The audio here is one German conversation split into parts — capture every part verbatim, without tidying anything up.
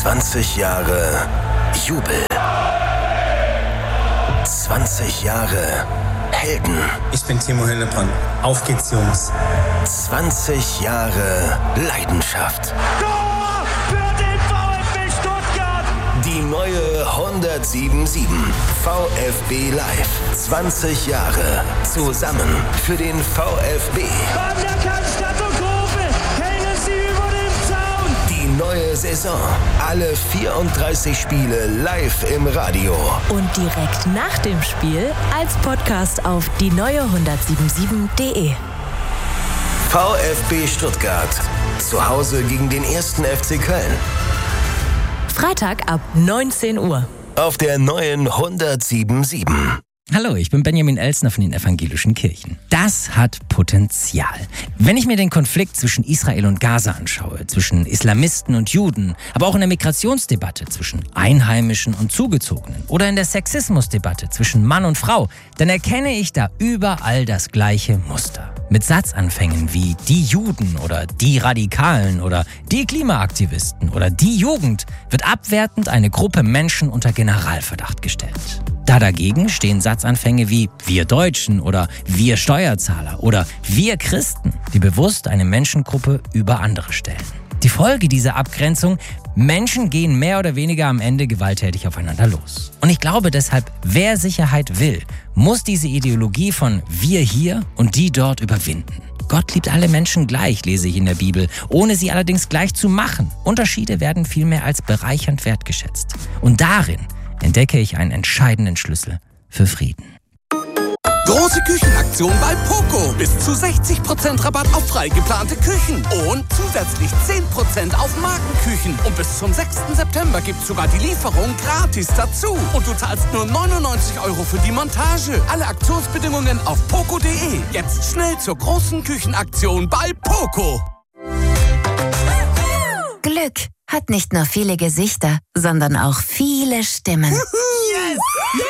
zwanzig Jahre Jubel. zwanzig Jahre Helden. Ich bin Timo Hildebrand. Auf geht's, Jungs. zwanzig Jahre Leidenschaft. Tor für den VfB Stuttgart. Die neue hundertsiebenundsiebzig. VfB Live. zwanzig Jahre zusammen für den VfB. An der Cannstatt und Kurve hängen sie über dem Zaun. Die neue Saison. Alle vierunddreißig Spiele live im Radio. Und direkt nach dem Spiel als Podcast auf die neue hundertsiebenundsiebzig punkt de. VfB Stuttgart. Zu Hause gegen den ersten F C Köln. Freitag ab neunzehn Uhr. Auf der neuen hundertsiebenundsiebzig. Hallo, ich bin Benjamin Elsner von den Evangelischen Kirchen. Das hat Potenzial. Wenn ich mir den Konflikt zwischen Israel und Gaza anschaue, zwischen Islamisten und Juden, aber auch in der Migrationsdebatte zwischen Einheimischen und Zugezogenen oder in der Sexismusdebatte zwischen Mann und Frau, dann erkenne ich da überall das gleiche Muster. Mit Satzanfängen wie die Juden oder die Radikalen oder die Klimaaktivisten oder die Jugend wird abwertend eine Gruppe Menschen unter Generalverdacht gestellt. Da dagegen stehen Satzanfänge wie wir Deutschen oder wir Steuerzahler oder wir Christen, die bewusst eine Menschengruppe über andere stellen. Die Folge dieser Abgrenzung: Menschen gehen mehr oder weniger am Ende gewalttätig aufeinander los. Und ich glaube deshalb, wer Sicherheit will, muss diese Ideologie von wir hier und die dort überwinden. Gott liebt alle Menschen gleich, lese ich in der Bibel, ohne sie allerdings gleich zu machen. Unterschiede werden vielmehr als bereichernd wertgeschätzt. Und darin entdecke ich einen entscheidenden Schlüssel für Frieden. Große Küchenaktion bei Poco. Bis zu sechzig Prozent Rabatt auf frei geplante Küchen. Und zusätzlich zehn Prozent auf Markenküchen. Und bis zum sechsten September gibt's sogar die Lieferung gratis dazu. Und du zahlst nur neunundneunzig Euro für die Montage. Alle Aktionsbedingungen auf poco punkt de. Jetzt schnell zur großen Küchenaktion bei Poco. Glück hat nicht nur viele Gesichter, sondern auch viele Stimmen. Yes!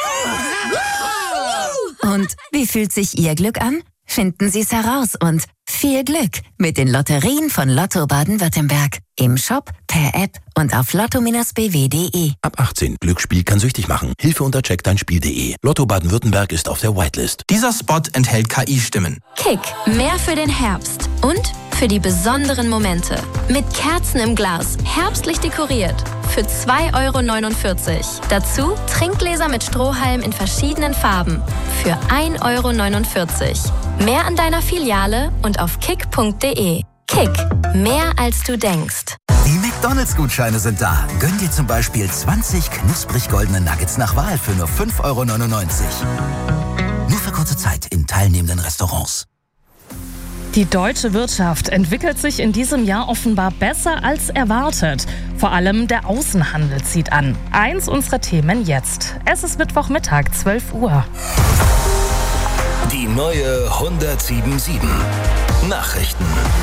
Und wie fühlt sich Ihr Glück an? Finden Sie es heraus und viel Glück mit den Lotterien von Lotto Baden-Württemberg. Im Shop, per App und auf lotto Bindestrich b w punkt de. Ab achtzehn. Glücksspiel kann süchtig machen. Hilfe unter check dein spiel punkt de. Lotto Baden-Württemberg ist auf der Whitelist. Dieser Spot enthält K I-Stimmen. Kick, mehr für den Herbst und für die besonderen Momente. Mit Kerzen im Glas, herbstlich dekoriert. Für zwei Euro neunundvierzig. Dazu Trinkgläser mit Strohhalm in verschiedenen Farben. Für ein Euro neunundvierzig. Mehr an deiner Filiale und auf kick punkt de. Kick, mehr als du denkst. Die McDonalds-Gutscheine sind da. Gönn dir zum Beispiel zwanzig knusprig goldene Nuggets nach Wahl für nur fünf Euro neunundneunzig. Nur für kurze Zeit in teilnehmenden Restaurants. Die deutsche Wirtschaft entwickelt sich in diesem Jahr offenbar besser als erwartet. Vor allem der Außenhandel zieht an. Eins unserer Themen jetzt. Es ist Mittwochmittag, zwölf Uhr. Die neue hundertsiebenundsiebzig. Nachrichten.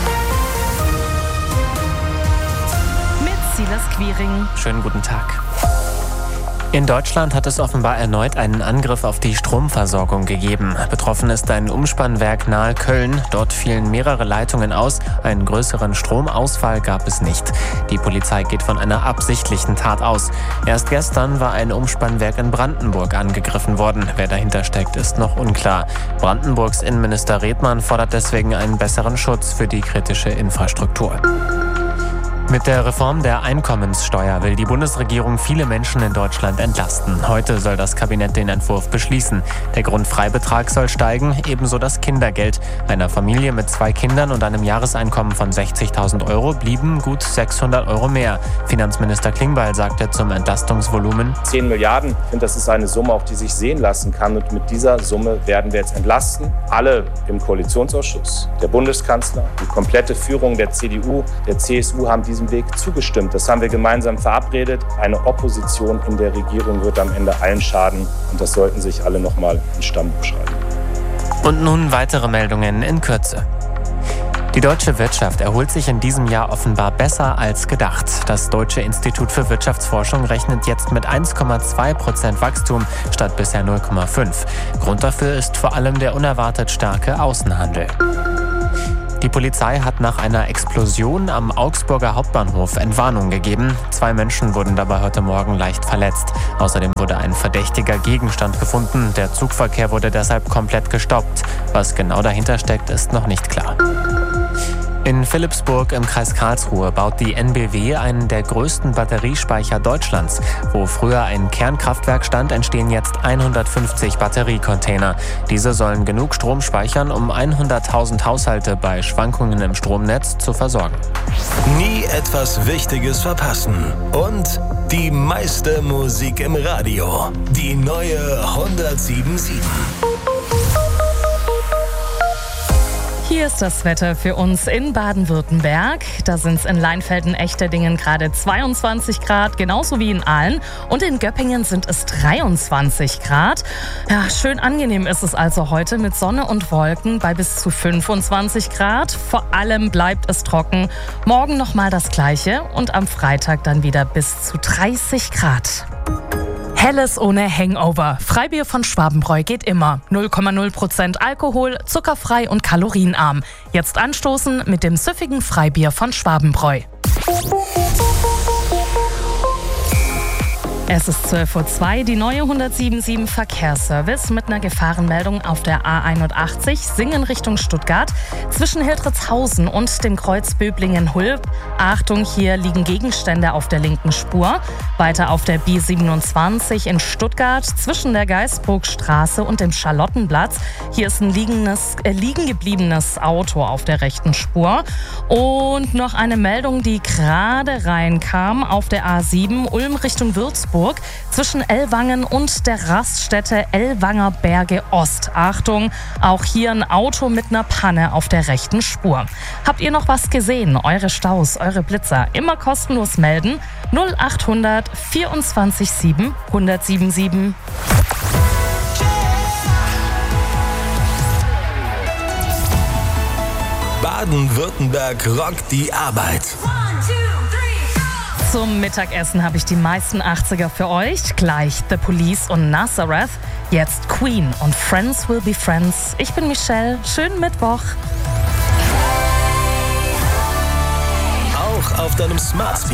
Mit Silas Quiring. Schönen guten Tag. In Deutschland hat es offenbar erneut einen Angriff auf die Stromversorgung gegeben. Betroffen ist ein Umspannwerk nahe Köln. Dort fielen mehrere Leitungen aus. Einen größeren Stromausfall gab es nicht. Die Polizei geht von einer absichtlichen Tat aus. Erst gestern war ein Umspannwerk in Brandenburg angegriffen worden. Wer dahinter steckt, ist noch unklar. Brandenburgs Innenminister Redmann fordert deswegen einen besseren Schutz für die kritische Infrastruktur. Mit der Reform der Einkommenssteuer will die Bundesregierung viele Menschen in Deutschland entlasten. Heute soll das Kabinett den Entwurf beschließen. Der Grundfreibetrag soll steigen, ebenso das Kindergeld. Einer Familie mit zwei Kindern und einem Jahreseinkommen von sechzigtausend Euro blieben gut sechshundert Euro mehr. Finanzminister Klingbeil sagte zum Entlastungsvolumen: zehn Milliarden, ich finde, das ist eine Summe, auf die sich sehen lassen kann. Und mit dieser Summe werden wir jetzt entlasten. Alle im Koalitionsausschuss, der Bundeskanzler, die komplette Führung der C D U, der C S U haben diese diesem Weg zugestimmt. Das haben wir gemeinsam verabredet. Eine Opposition in der Regierung wird am Ende allen schaden. Und das sollten sich alle noch mal ins Stammbuch schreiben. Und nun weitere Meldungen in Kürze. Die deutsche Wirtschaft erholt sich in diesem Jahr offenbar besser als gedacht. Das Deutsche Institut für Wirtschaftsforschung rechnet jetzt mit eins Komma zwei Prozent Wachstum statt bisher null Komma fünf. Grund dafür ist vor allem der unerwartet starke Außenhandel. Die Polizei hat nach einer Explosion am Augsburger Hauptbahnhof Entwarnung gegeben. Zwei Menschen wurden dabei heute Morgen leicht verletzt. Außerdem wurde ein verdächtiger Gegenstand gefunden. Der Zugverkehr wurde deshalb komplett gestoppt. Was genau dahinter steckt, ist noch nicht klar. In Philippsburg im Kreis Karlsruhe baut die N B W einen der größten Batteriespeicher Deutschlands. Wo früher ein Kernkraftwerk stand, entstehen jetzt hundertfünfzig Batteriecontainer. Diese sollen genug Strom speichern, um hunderttausend Haushalte bei Schwankungen im Stromnetz zu versorgen. Nie etwas Wichtiges verpassen. Und die meiste Musik im Radio. Die neue hundertsieben Komma sieben. Hier ist das Wetter für uns in Baden-Württemberg. Da sind es in Leinfelden-Echterdingen gerade zweiundzwanzig Grad, genauso wie in Aalen. Und in Göppingen sind es dreiundzwanzig Grad. Ja, schön angenehm ist es also heute mit Sonne und Wolken bei bis zu fünfundzwanzig Grad. Vor allem bleibt es trocken. Morgen nochmal das Gleiche und am Freitag dann wieder bis zu dreißig Grad. Helles ohne Hangover. Freibier von Schwabenbräu geht immer. null Komma null Prozent Alkohol, zuckerfrei und kalorienarm. Jetzt anstoßen mit dem süffigen Freibier von Schwabenbräu. Es ist zwölf Uhr zwei, die neue hundertsieben Komma sieben Verkehrsservice mit einer Gefahrenmeldung auf der A einundachtzig, Singen Richtung Stuttgart, zwischen Hildritzhausen und dem Kreuz Böblingen-Hulb. Achtung, hier liegen Gegenstände auf der linken Spur. Weiter auf der B siebenundzwanzig in Stuttgart, zwischen der Geisburgstraße und dem Charlottenplatz. Hier ist ein liegendes, äh, liegen gebliebenes Auto auf der rechten Spur. Und noch eine Meldung, die gerade reinkam auf der A sieben, Ulm Richtung Würzburg. Zwischen Ellwangen und der Raststätte Ellwanger Berge Ost. Achtung, auch hier ein Auto mit einer Panne auf der rechten Spur. Habt ihr noch was gesehen? Eure Staus, eure Blitzer, immer kostenlos melden. null achthundert vierundzwanzig sieben hundertsieben sieben. Baden-Württemberg rockt die Arbeit. Zum Mittagessen habe ich die meisten achtziger für euch. Gleich The Police und Nazareth. Jetzt Queen und Friends Will Be Friends. Ich bin Michelle. Schönen Mittwoch. Auch auf deinem Smart Speaker